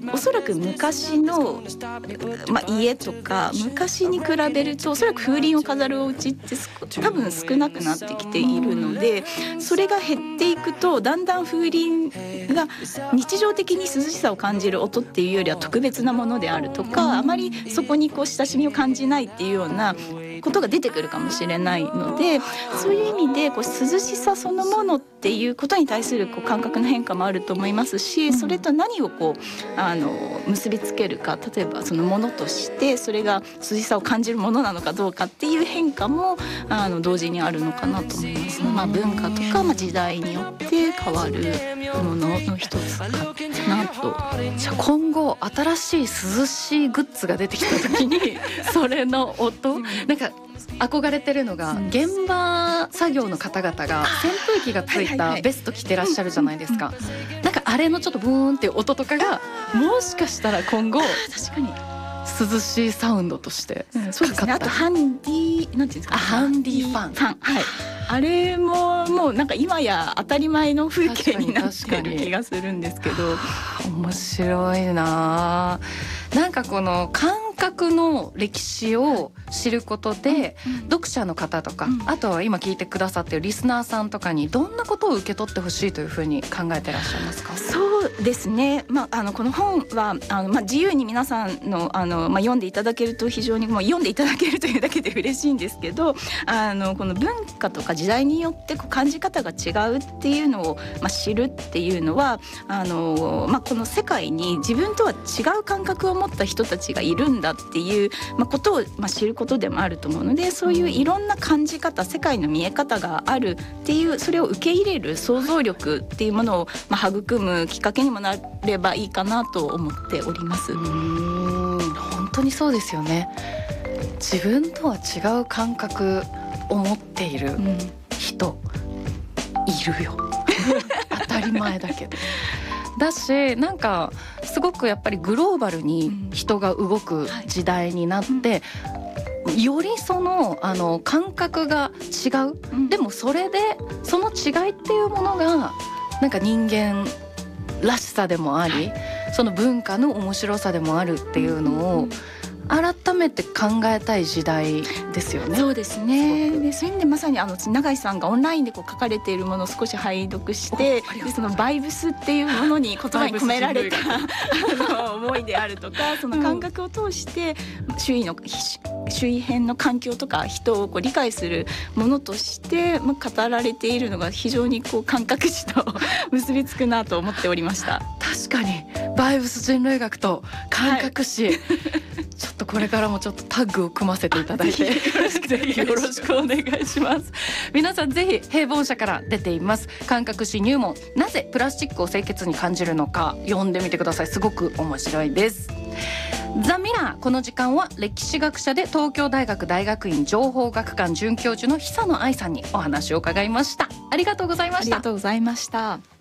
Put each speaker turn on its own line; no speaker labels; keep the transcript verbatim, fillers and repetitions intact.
おそらく昔の、まあ、家とか昔に比べるとおそらく風鈴を飾るお家って多分少なくなってきているので、それが減っていくとだんだん風鈴が日常的に涼しさを感じる音っていうよりは特別なものであるとか、あまりそこにこう親しみを感じないっていうようなことが出てくるかもしれないので、そういう意味でこう涼しさそのものっていうことに対するこう感覚の変化もあると思いますし、それと何をこうあの結びつけるか、例えばそのものとしてそれが涼しさを感じるものなのかどうかっていう変化もあの同時にあるのかなと思います、まあ、文化とか、まあ、時代によって変わるものの一つかなと。
じゃあ今後新しい涼しいグッズが出てきた時にそれの音、なんか憧れてるのが現場作業の方々が扇風機がついたベスト着てらっしゃるじゃないですか。なんかあれのちょっとブーンっていう音とかがもしかしたら今後
確かに
涼しいサウンドとしてかかった、うん、
そうですね。あとハンディなんていうんですか、
ハンディファン、
ファン、はい、あれももうなんか今や当たり前の風景になってる気がするんですけど、
面白いな。なんかこの感覚の歴史を知ることで、うん、読者の方とか、うん、あとは今聞いてくださっているリスナーさんとかにどんなことを受け取ってほしいというふうに考えてらっしゃいますか？
そうですね、まあ、あのこの本はあの、まあ、自由に皆さんの、あの、まあ、読んでいただけると非常にもう読んでいただけるというだけで嬉しいんですけど、あのこの文化とか時代によってこう感じ方が違うっていうのを、まあ、知るっていうのはあの、まあ、この世界に自分とは違う感覚を持った人たちがいるんだっていう、まあ、ことを、まあ、知ることでもあると思うので、そういういろんな感じ方、世界の見え方があるっていう、それを受け入れる想像力っていうものを、まあ、育むきっかけにもなればいいかなと思っております。
うーん、本当にそうですよね。自分とは違う感覚を持っている人、うん、いるよ当たり前だけどだし、なんかすごくやっぱりグローバルに人が動く時代になって、うん、よりその、あの感覚が違う、うん、でもそれでその違いっていうものがなんか人間らしさでもあり、その文化の面白さでもあるっていうのを改めて考えたい時代ですよね。
そうですね。でそういう意味でまさにあの永井さんがオンラインでこう書かれているものを少し拝読して、でそのバイブスっていうものに言葉に込められたあの思いであるとか、その感覚を通して周囲の周囲辺の環境とか人をこう理解するものとして、まあ、語られているのが非常にこう感覚史と結びつくなと思っておりました。
確かにバイブス人類学と感覚史、はい、ちょっとこれからもちょっとタッグを組ませていただいてぜひよろしくお願いします。皆さんぜひ平凡社から出ています感覚史入門、なぜプラスチックを清潔に感じるのか読んでみてください。すごく面白いです。ザ・ミラー、この時間は歴史学者で東京大学大学院情報学館准教授の久野愛さんにお話を伺いました。ありがとうございました。
ありがとうございました。